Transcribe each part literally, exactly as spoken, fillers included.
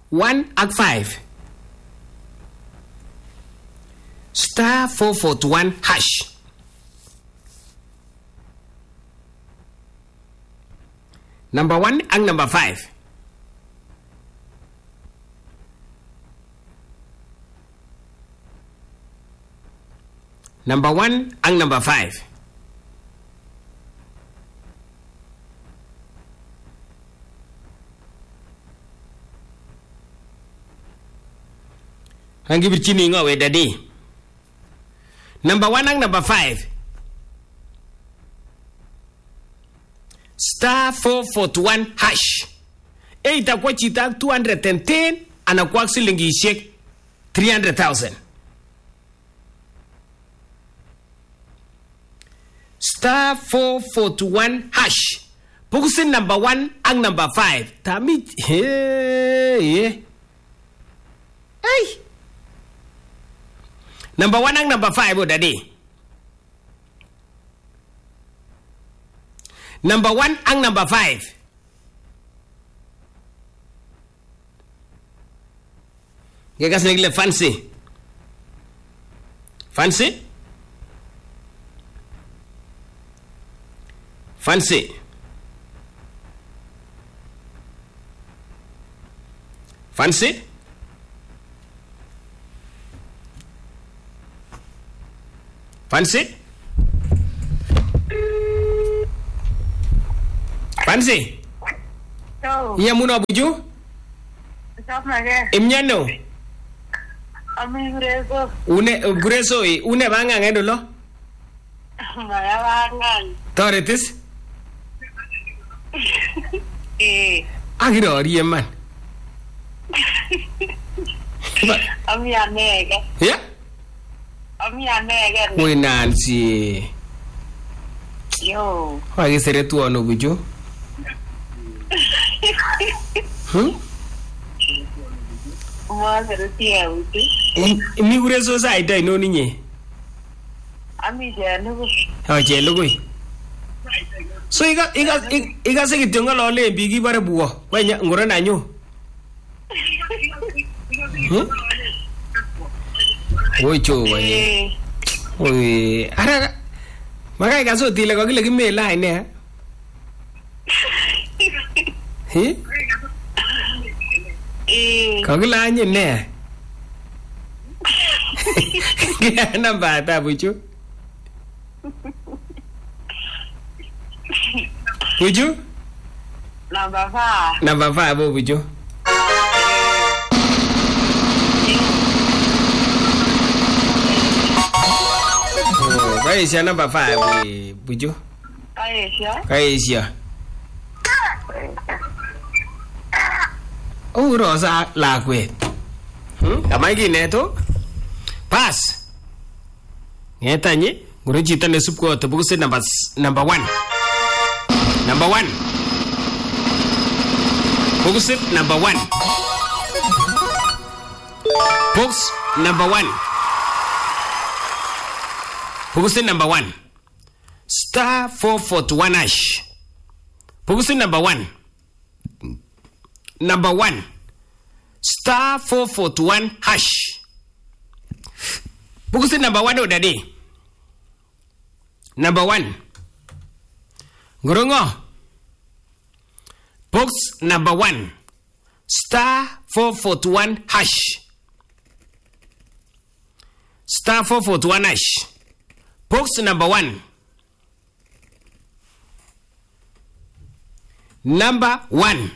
one ak five. Star four forty-one hash. Number one and number five. Number one and number five. And give it to me away daddy. Number one and number five. Star four forty-one hash. Eight a quachita two hundred and ten and a quaxilingi shake three hundred thousand. Star four forty-one hash. Pugusin number one and number five. Tamit hey. Hey. Number one and number five, oh daddy. Number one and number five. You guys need fancy. Fancy? Fancy. Fancy? Fancy? Fancy? No. Iya muna buju? Stop maga. Imnyano? Ami gureso. Une gureso i une banga ngendo lo? Mara bangan. Toretis? Eh. Agiro riye man. Ami anega. Ya? Ami anega. We Nancy. Yo. Wagi sere tu ono buju? Hmm? Mo sere tia uti. Mi gureso sa ida ino ninye. Ami janu. Ha je lugui. So iga iga iga se kitonga lo le bigi bare buo. Kwa nya ngora na nyu. Hmm? Oi cho wai. Oi, ara magai ka so tile ko kile ki me line ne. He? Eh. Ko kila nyi ne. Kaya na bata buju. Buju? Number five. Number five bo buju. Kaisha number five we buju. Kaisha. Kaisha. Oh rosa la kwe. Hmm? Amai ki neto? Pass. Ngeta nyi, ngure chita ne sup ko to buku number number one. Number one. Buku sit number one. Books number one. Pugusin number one. Star four forty-one hash. Pugusin number one. Number one. Star four forty-one hash. Pugusin number one, oh daddy. Number one. Ngurungo. Box number one. Star four forty-one hash. Star four forty-one hash. Box number one. Number one.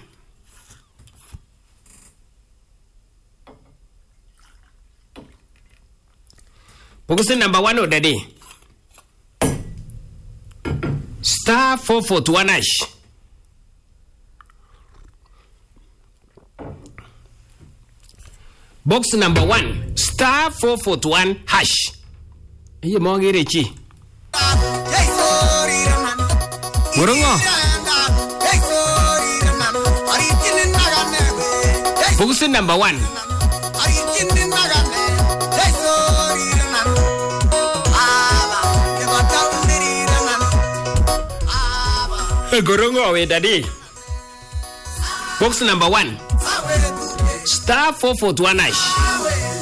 Box number one, oh daddy. Star four forty-one hash. Box number one. Star four forty-one hash. Iya mau ngiri ci. Burungo. Box number one. Gorongo we daddy. Box number one. Star star four four one hash.